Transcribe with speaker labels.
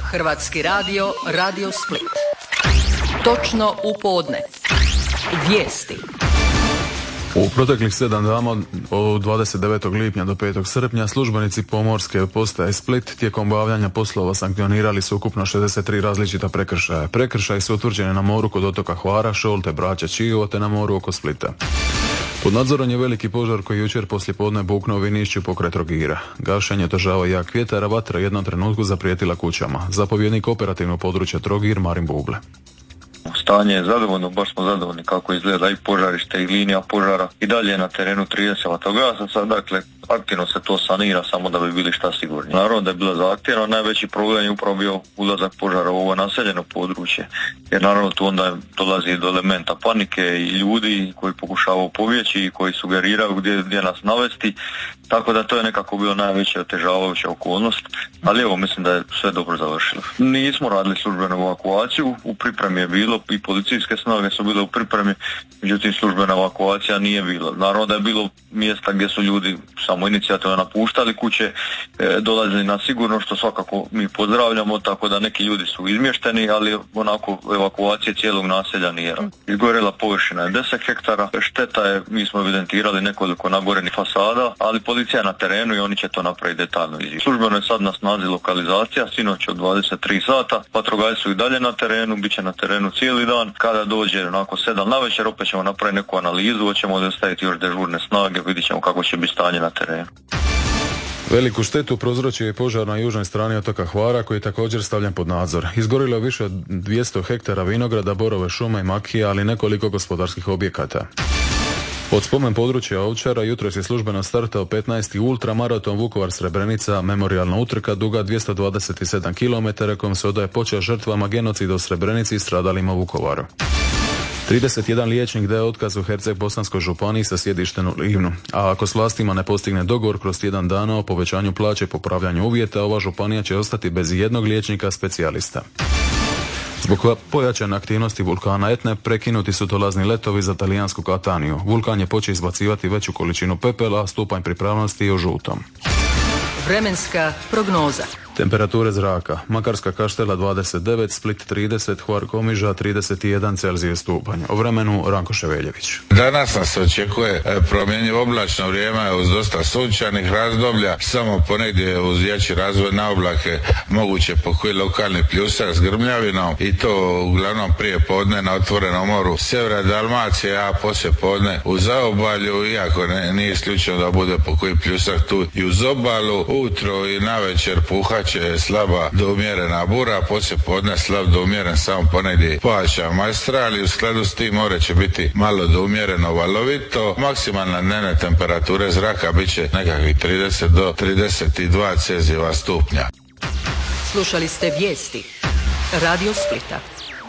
Speaker 1: Hrvatski radio, Radio Split. Točno u podne. Vijesti.
Speaker 2: U proteklih 7 dana od 29. lipnja do 5. srpnja službenici pomorske postaje Split tijekom obavljanja poslova sankcionirali su ukupno 63 različita prekršaja. Prekršaji su utvrđeni na moru kod otoka Hvara, Šolte, Brača, Čiovo te na moru oko Splita. Pod nadzorom je veliki požar koji jučer poslijepodne buknuo u Vinišću pokraj Trogira. Gašenje otežava jak vjetar, a vatra u jednom trenutku zaprijetila kućama. Zapovjednik operativnog područja Trogir Marin Buble.
Speaker 3: Stanje je zadovoljno, baš smo zadovoljni kako izgleda i požarište i linija požara. I dalje je na terenu 30 vatrogasaca, dakle aktivno se to sanira samo da bi bili šta sigurni. Naravno da je bilo zahtjevno, najveći problem je upravo bio ulazak požara u ovo naseljeno područje, jer naravno tu onda dolazi do elementa panike i ljudi koji pokušavaju pobjeći i koji sugeriraju gdje nas navesti, tako da to je nekako bilo najveća otežavajuća okolnost, ali evo mislim da je sve dobro završilo. Nismo radili službenu evakuaciju, u pripremi je bilo i policijske snage su bile u pripremi, međutim službena evakuacija nije bila. Naravno da je bilo mjesta gdje su ljudi samo inicijativno napuštali kuće, dolazili na sigurno, što svakako mi pozdravljamo, tako da neki ljudi su izmješteni, ali onako evakuacije cijelog naselja nije. Izgorjela površina je 10 hektara, šteta je, mi smo evidentirali nekoliko nagorenih fasada, ali policija je na terenu i oni će to napraviti detaljno izvješće. Službeno je sad na snazi lokalizacija, sinoć od 23 sata, vatrogasci su i dalje na terenu, bit će na terenu cijeli dan. Kada dođe onako 7 navečer, opet ćemo napraviti neku analizu, hoćemo dostaviti još dežurne snage, vidit ćemo kako će biti stanje na terenu.
Speaker 2: Veliku štetu prouzročio je požar na južnoj strani otoka Hvara koji je također stavljen pod nadzor. Izgorilo je više od 200 hektara vinograda, borove šume i makija, ali nekoliko gospodarskih objekata. Od spomen područja Ovčara jutros je službeno startao 15. ultramaraton Vukovar-Srebrenica, memorijalna utrka duga 227 km kojom se odaje počast žrtvama genocida u Srebrenici i stradalima u Vukovaru. 31 liječnik daje otkaz u Herceg-Bosanskoj županiji sa sjedištem u Livnu, a ako s vlastima ne postigne dogovor kroz tjedan dana o povećanju plaće i popravljanju uvjeta, ova županija će ostati bez jednog liječnika specijalista. Zbog pojačane aktivnosti vulkana Etne prekinuti su dolazni letovi za talijansku Kataniju. Vulkan je počeo izbacivati veću količinu pepela, a stupanj pripravnosti je u žutom.
Speaker 1: Vremenska prognoza.
Speaker 2: Temperature zraka: Makarska Kaštela 29, Split 30, Hvar Komiža 31 Celzijus stupanj. O vremenu Ranko Ševeljević.
Speaker 4: Danas nas očekuje promjenjivo oblačno vrijeme uz dosta sunčanih razdoblja, samo ponegdje uz jači razvoj na oblake moguće pokoji lokalni pljusak s grmljavinom i to uglavnom prije podne na otvorenom moru sjevera Dalmacije, a poslije podne u zaobalju, iako nije isključeno da bude pokoji pljusak tu i uz obalu. Ujutro i navečer puhać će slaba do umjerena bura, poslije podne slab do umjeren samo ponegdje paša majstral i u skladu s tim more će biti malo do umjereno valovito. Maksimalna dnevne temperature zraka bit će nekakvih 30 do 32 Celzijeva stupnja.
Speaker 1: Slušali ste vijesti Radio Splita.